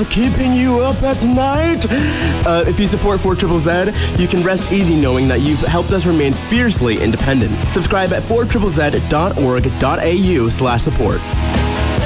keeping you up at night? If you support 4ZZZ, you can rest easy knowing that you've helped us remain fiercely independent. Subscribe at 4ZZZ.org.au/support.